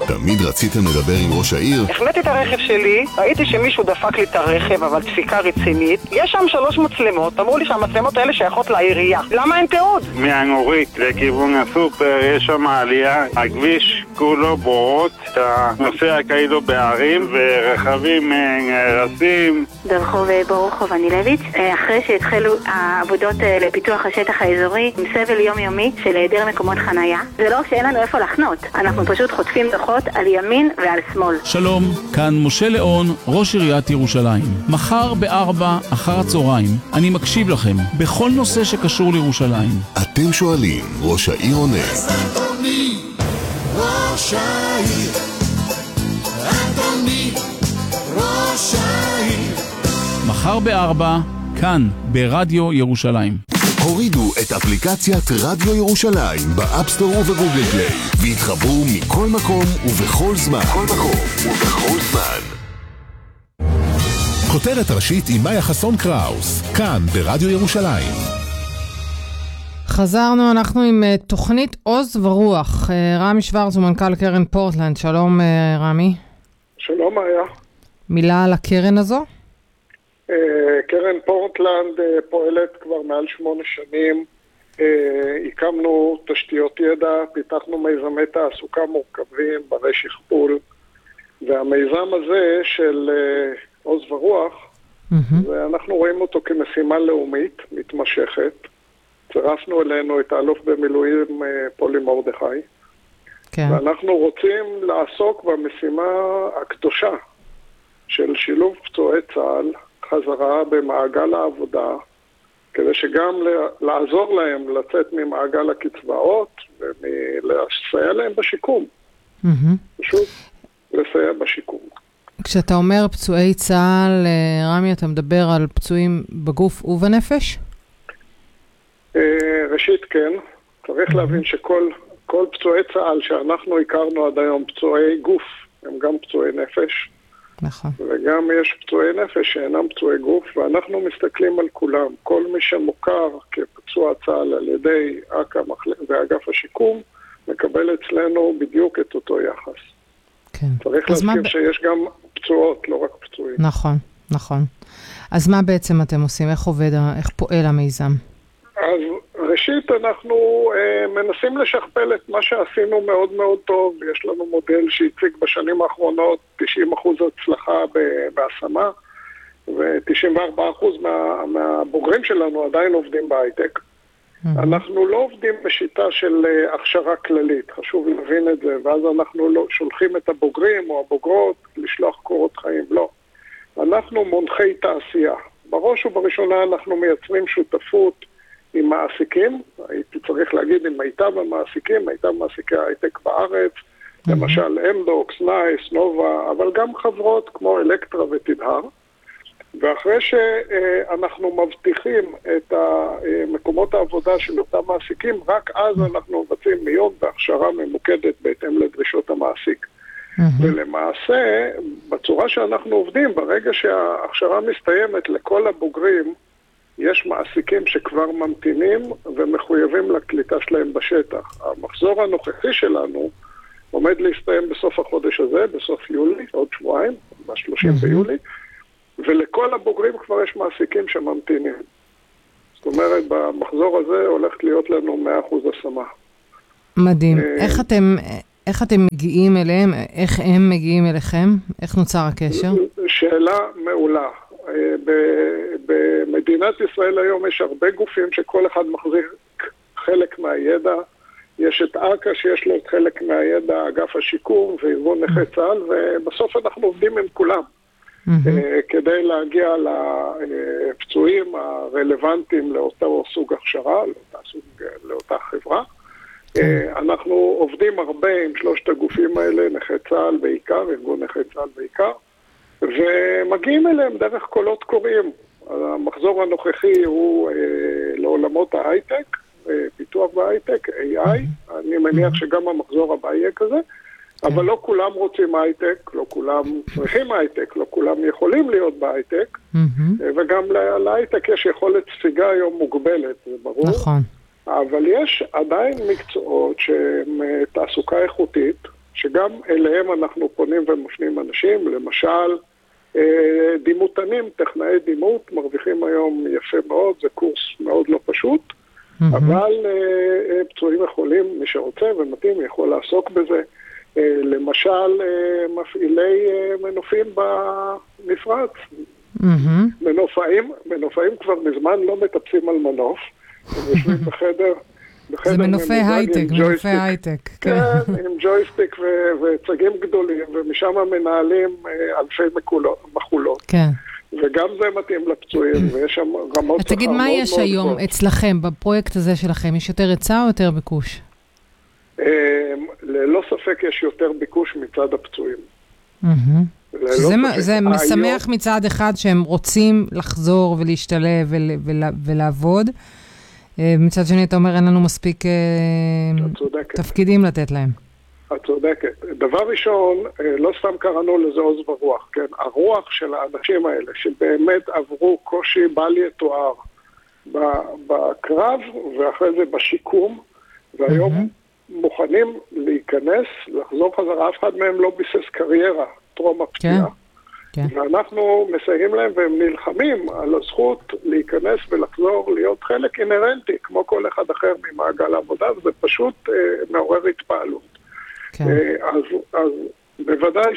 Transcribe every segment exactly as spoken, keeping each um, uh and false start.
תמיד רציתם לדבר עם ראש העיר? החלטתי את הרכב שלי, ראיתי שמישהו דפק לי את הרכב, אבל דפיקה רצינית. יש שם שלוש מצלמות, אמרו לי שהמצלמות האלה שייכות לעירייה. למה אין תיעוד? מהנורית לכיוון הסופר יש שם עלייה, הכביש כולו בורות, אתה נוסע כאילו בערים ורכבים נהרסים. ברחוב ברוכוב אנילביץ', אחרי שהתחלו העבודות לפיתוח השטח האזורי עם סבל יומיומי של היעדר מקומות חנייה, זה לא שאין לנו איפה לחנות, אנחנו פשוט חוטפים דוחות על ימין ועל שמאל. שלום, כאן משה ליאון, ראש עיריית ירושלים. מחר בארבע אחר הצהריים אני מקשיב לכם בכל נושא שקשור לירושלים. אתם שואלים, ראש העיר עונה. אדוני, ראש העיר, אדוני, ראש העיר. מחר בארבע, כאן ברדיו ירושלים. הורידו את אפליקציית רדיו ירושלים באפסטור ובגוגל פליי והתחברו מכל מקום ובכל זמן. כל מקום ובכל זמן. כותרת ראשית עם מאיה חסון קראוס, כאן ברדיו ירושלים. חזרנו אנחנו עם תוכנית עוז ורוח. רמי שוורץ הוא מנכ"ל קרן פורטלנד. שלום רמי. שלום מאיה. מילה על הקרן הזו? קרן פורטלנד פועלת כבר מעל שמונה שנים. הקמנו תשתיות ידע, פיתחנו מיזמי תעסוקה מורכבים ברי שכפול, והמיזם הזה של עוז ורוח, ואנחנו רואים אותו כמשימה לאומית מתמשכת. צירפנו אלינו את האלוף במילואים פולי מרדכי, כן. ואנחנו רוצים לעסוק במשימה הקדושה של שילוב פצועי צה"ל חזרה במעגל העבודה, כדי שגם לעזור להם לצאת ממעגל הקצבאות ולסייע להם בשיקום. פשוט לסייע בשיקום. כשאתה אומר פצועי צה"ל, רמי, אתה מדבר על פצועים בגוף ובנפש? ראשית כן, צריך להבין שכל כל פצועי צה"ל שאנחנו הכרנו עד היום פצועי גוף, הם גם פצועי נפש. נכון. וגם יש פצועי נפש שאינם פצועי גוף, ואנחנו מסתכלים על כולם. כל מי שמוכר כפצוע צה"ל על ידי אכ"א ואגף השיקום, מקבל אצלנו בדיוק את אותו יחס. כן. צריך להזכיר ב... שיש גם פצועות, לא רק פצועים. נכון, נכון. אז מה בעצם אתם עושים? איך עובד, איך פועל המיזם? אז ראשית אנחנו אה, מנסים לשכפל את מה שעשינו מאוד מאוד טוב. יש לנו מודל שהציג בשנים האחרונות תשעים אחוז הצלחה בהשמה, ו-תשעים וארבעה אחוז מה, מהבוגרים שלנו עדיין עובדים בהייטק. Mm-hmm. אנחנו לא עובדים בשיטה של אה, הכשרה כללית, חשוב להבין את זה, ואז אנחנו לא שולחים את הבוגרים או הבוגרות לשלוח קורות חיים, לא. אנחנו מונחי תעשייה. בראש ובראשונה אנחנו מייצרים שותפות עם מעסיקים, הייתי צריך להגיד עם מיטב המעסיקים, מיטב מעסיקי ההייטק בארץ, mm-hmm. למשל אמדוקס, נייס, נובה, אבל גם חברות כמו אלקטרה ותדהר, ואחרי שאנחנו מבטיחים את מקומות העבודה של אותם מעסיקים, רק אז אנחנו מבצעים מיון בהכשרה ממוקדת בהתאם לדרישות המעסיק. Mm-hmm. ולמעשה, בצורה שאנחנו עובדים, ברגע שההכשרה מסתיימת לכל הבוגרים, יש מעסיקים שכבר ממתינים ומחויבים לקליטה שלהם בשטח. המחזור הנוכחי שלנו עומד להסתיים בסוף החודש הזה, בסוף יולי, עוד שבועיים, ב-שלושים ביולי, ולכל הבוגרים כבר יש מעסיקים שממתינים. זאת אומרת, במחזור הזה הולכת להיות לנו מאה אחוז השמה. מדהים. איך אתם, איך אתם מגיעים אליהם? איך הם מגיעים אליכם? איך נוצר הקשר? שאלה מעולה. במדינת ישראל היום יש הרבה גופים שכל אחד מחזיק חלק מהידע. יש את אכ"א שיש לו את חלק מהידע, אגף השיקום וארגון נכי צה"ל, ובסוף אנחנו עובדים עם כולם. כדי להגיע לפצועים הרלוונטיים לאותו סוג הכשרה, לאותה חברה. אנחנו עובדים הרבה עם שלושת הגופים האלה, נכי צה"ל בעיקר, ארגון נכי צה"ל בעיקר, ומגיעים אליהם דרך קולות קוראים. המחזור הנוכחי הוא לעולמות ההייטק, פיתוח בהייטק, איי איי, אני מניח שגם המחזור הבא יהיה כזה, אבל לא כולם רוצים הייטק, לא כולם צריכים הייטק, לא כולם יכולים להיות בהייטק, וגם להייטק יש יכולת ספיגה היום מוגבלת, זה ברור. נכון. אבל יש עדיין מקצועות שהם תעסוקה איכותית, שגם אליהם אנחנו פונים ומפנים אנשים, למשל, דימותנים, טכנאי דימות, מרוויחים היום יפה מאוד, זה קורס מאוד לא פשוט, mm-hmm. אבל פצועים יכולים, מי שרוצה ומתאים יכול לעסוק בזה. למשל, מפעילי מנופים במפרץ. Mm-hmm. מנופאים, מנופאים כבר מזמן לא מטפסים על מנוף, הם יושבים בחדר, בחדר זה מנופי הייטק, מנופי הייטק. כן, עם ג'ויסטיק וצגים גדולים, ומשם מנהלים אלפי מחולות. כן. וגם זה מתאים לפצועים, ויש שם רמות שכר מאוד מאוד. תגיד, מה יש היום אצלכם, בפרויקט הזה שלכם? יש יותר היצע או יותר ביקוש? ללא ספק יש יותר ביקוש מצד הפצועים. זה משמח מצד אחד שהם רוצים לחזור ולהשתלב ולעבוד. מצד שני, אתה אומר, אין לנו מספיק תפקידים לתת להם. את צודקת. דבר ראשון, לא סתם קראנו לזה עוז ורוח, כן? הרוח של האנשים האלה, שבאמת עברו קושי בל יתואר בקרב, ואחרי זה בשיקום, והיום מוכנים להיכנס, לחזור חזרה, אף אחד מהם לא ביסס קריירה טרום הפציעה. כן. ואנחנו מסייעים להם והם נלחמים על הזכות להיכנס ולחזור להיות חלק אינרנטי, כמו כל אחד אחר ממעגל העבודה, וזה פשוט אה, מעורר התפעלות. כן. אה, אז, אז בוודאי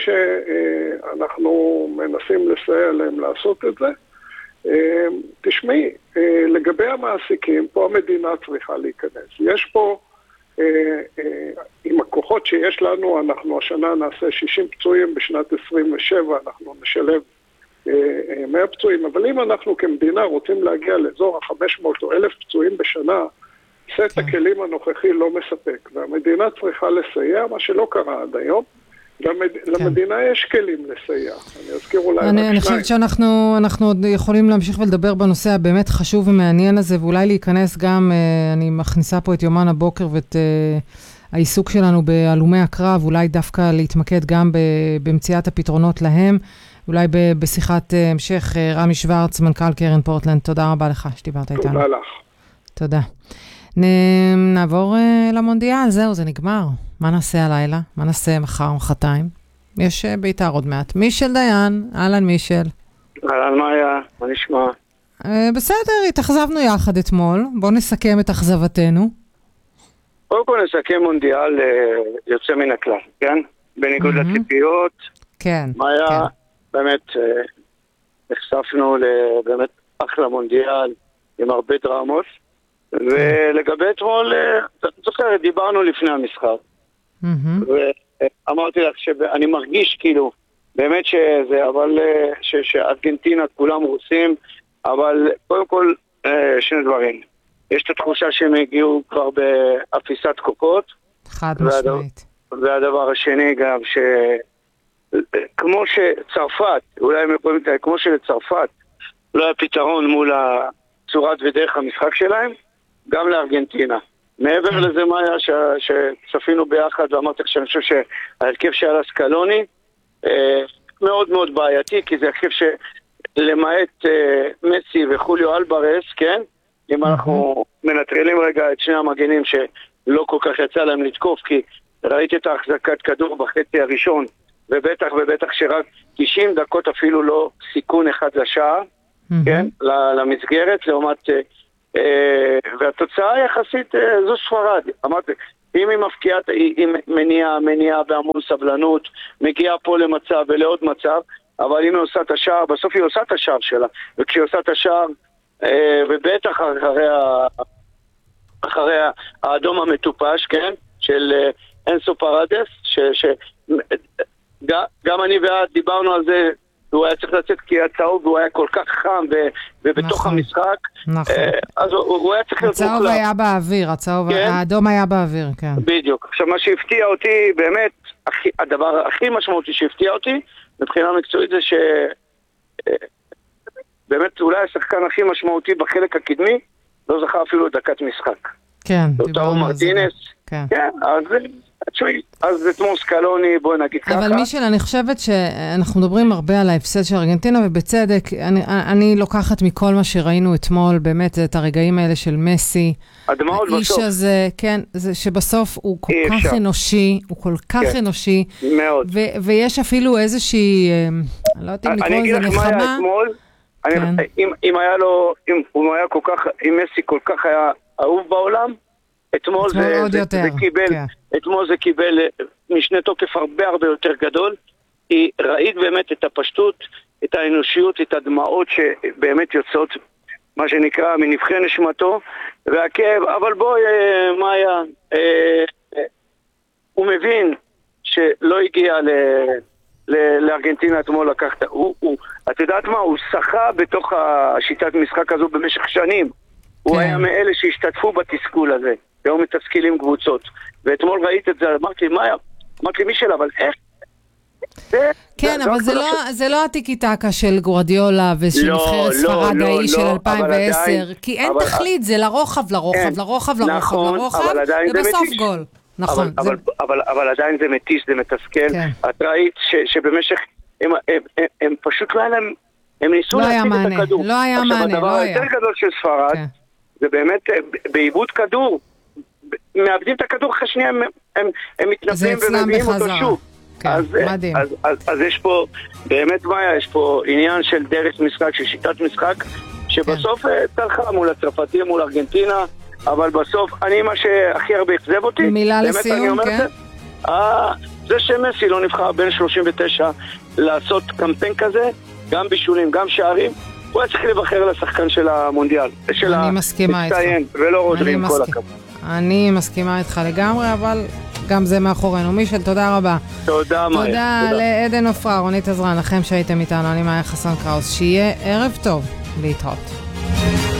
שאנחנו מנסים לסייע להם לעשות את זה. אה, תשמעי, אה, לגבי המעסיקים, פה המדינה צריכה להיכנס. יש פה, אה, אה, עם הכוחות שיש לנו, אנחנו השנה נעשה שישים פצועים, בשנת עשרים ושבע אנחנו נשלב אה, אה, מאה פצועים, אבל אם אנחנו כמדינה רוצים להגיע לאזור ה-חמש מאות או אלף פצועים בשנה, סט הכלים הנוכחי לא מספק, והמדינה צריכה לסייע, מה שלא קרה עד היום. למדינה יש כלים לסייע. אני אזכיר אולי... אני חושבת שאנחנו עוד יכולים להמשיך ולדבר בנושא הבאמת חשוב ומעניין הזה, ואולי להיכנס גם, אני מכניסה פה את יומן הבוקר ואת העיסוק שלנו בהלומי הקרב, אולי דווקא להתמקד גם במציאת הפתרונות להם, אולי בשיחת המשך. רמי שוורץ, מנכ"ל קרן פורטלנד, תודה רבה לך שדיברת איתנו. תודה לך. תודה. נעבור למונדיאל, זהו, זה נגמר. מה נעשה הלילה? מה נעשה מחר, מחרתיים? יש בית"ר עוד מעט. מישל דיין, אהלן מישל. אהלן מאיה, מה נשמע? בסדר, התאכזבנו יחד אתמול. בואו נסכם את אכזבתנו. קודם כל נסכם מונדיאל יוצא מן הכלל, כן? בניגוד לציפיות. כן. מאיה, באמת נחשפנו לבאמת אחלה מונדיאל עם הרבה דרמות. ולגבי אתמול, אתה זוכר, דיברנו לפני המשחק. ואמרתי לך שאני מרגיש כאילו, באמת שזה, אבל שארגנטינה כולם רוסים, אבל קודם כל שני דברים. יש את התחושה שהם הגיעו כבר באפיסת קוקות. חד משמעית. והדבר השני גם ש... כמו שצרפת, אולי כמו שלצרפת לא היה פתרון מול הצורת ודרך המשחק שלהם, גם לארגנטינה. מעבר לזה מה היה שצפינו ביחד, ואמרתי שאני חושב שההרכב שהיה לסקלוני מאוד מאוד בעייתי, כי זה הרכב שלמעט מסי וחוליו אלברס, כן? אם אנחנו מנטרלים רגע את שני המגנים שלא כל כך יצא להם לתקוף, כי ראיתי את ההחזקת כדור בחצי הראשון, ובטח ובטח שרק תשעים דקות אפילו לא סיכון אחד לשעה, כן? למסגרת, לעומת... והתוצאה יחסית זו ספרד. אמרתי, אם היא מפקיעת, היא מניעה, מניעה בהמון סבלנות, מגיעה פה למצב ולעוד מצב, אבל אם היא עושה את השער, בסוף היא עושה את השער שלה, וכשהיא עושה את השער, ובטח אחרי, אחרי האדום המטופש, כן, של אנסו פרדס, שגם אני ועד דיברנו על זה, הוא היה צריך לצאת כי הצהוב והוא היה כל כך חם ובתוך המשחק, אז הוא היה צריך להיות מוקלט. הצהוב היה באוויר, האדום היה באוויר, כן. בדיוק. עכשיו מה שהפתיע אותי, באמת, הדבר הכי משמעותי שהפתיע אותי, מבחינה מקצועית זה ש... באמת אולי השחקן הכי משמעותי בחלק הקדמי, לא זכה אפילו דקת משחק. כן, דיברנו על זה. כן, אז אז אתמול סקלוני, בוא נגיד ככה. אבל מישל, אני חושבת שאנחנו מדברים הרבה על ההפסד של ארגנטינה, ובצדק, אני, אני לוקחת מכל מה שראינו אתמול, באמת, את הרגעים האלה של מסי. הדמעות בסוף. האיש הזה, כן, זה שבסוף הוא כל כך אפשר. אנושי, הוא כל כך כן. אנושי. מאוד. ו- ויש אפילו איזושהי, אני לא יודעת אם לקרוא לזה נחמה. אני אגיד לך מה היה אתמול, כן. אני, אם, אם היה לו, אם הוא היה כל כך, אם מסי כל כך היה אהוב בעולם, אתמול, אתמול זה, זה, זה קיבל, כן. אתמול זה קיבל משנה תוקף הרבה הרבה יותר גדול. היא ראית באמת את הפשטות, את האנושיות, את הדמעות שבאמת יוצאות, מה שנקרא, מנבחי נשמתו, והכאב, אבל בואי, מה היה? אה, אה, הוא מבין שלא הגיע ל, ל, לארגנטינה אתמול לקחת, הוא, הוא, את יודעת מה? הוא שחה בתוך השיטת משחק הזו במשך שנים. כן. הוא היה מאלה שהשתתפו בתסכול הזה. והוא מתסכיל עם קבוצות. ואתמול ראית את זה, אמרתי, מה היה? אמרתי, מישל, אבל איך? כן, אבל זה לא הטיקי-טקה של גורדיולה ושל נבחרת ספרד האי של אלפיים ועשר, כי אין תכלית, זה לרוחב, לרוחב, לרוחב, לרוחב, לרוחב, ובסוף גול. נכון. אבל עדיין זה מתיש, זה מתסכל. את ראית שבמשך, הם פשוט לא היה להם, הם ניסו להציג את הכדור. לא היה מענה, לא היה. הדבר היותר גדול של ספרד, זה באמת בעיבוד כדור, מאבדים את הכדור אחרי שנייה, הם מתנפלים ומביאים אותו שוב. אז, אז, אז, אז יש פה, באמת מה, יש פה עניין של דרך משחק, של שיטת משחק, שבסוף תלכה מול הצרפתים, מול ארגנטינה, אבל בסוף, אני מה שהכי הרבה אכזב אותי, מילה לסיום, כן? זה, אה, זה שמסי לא נבחר בין שלושים ותשע לעשות קמפיין כזה, גם בישולים, גם שערים, הוא היה צריך לבחר לשחקן של המונדיאל, של המצטיין, ולא רודרים כל הכבוד. אני מסכימה איתך לגמרי, אבל גם זה מאחורינו. מישל, תודה רבה. תודה, מאיה. תודה לעדן עופרה, רונית עזרן, לכם שהייתם איתנו, אני מאיה חסון קראוס. שיהיה ערב טוב, להתראות.